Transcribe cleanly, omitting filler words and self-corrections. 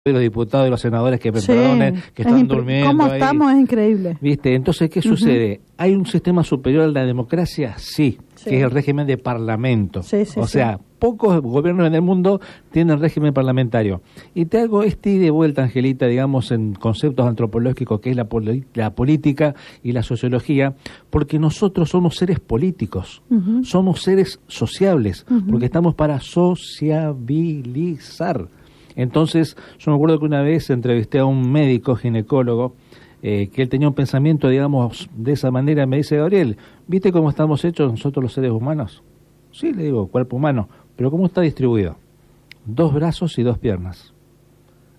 de los diputados y los senadores que, Sí, perdonen, que están durmiendo ¿Cómo ahí. estamos? Es increíble. ¿Viste? Entonces, ¿qué sucede? ¿Hay un sistema superior a la democracia? Sí, Sí. que es el régimen de parlamento. Sí, sí, o sí. sea, pocos gobiernos en el mundo tienen régimen parlamentario. Y te hago ida y de vuelta, Angelita, digamos, en conceptos antropológicos, que es la política y la sociología, porque nosotros somos seres políticos, somos seres sociables, porque estamos para sociabilizar. Entonces, yo me acuerdo que una vez entrevisté a un médico ginecólogo que él tenía un pensamiento, digamos, de esa manera. Me dice: Gabriel, ¿viste cómo estamos hechos nosotros los seres humanos? Sí, le digo, cuerpo humano, pero ¿cómo está distribuido? 2 brazos y 2 piernas.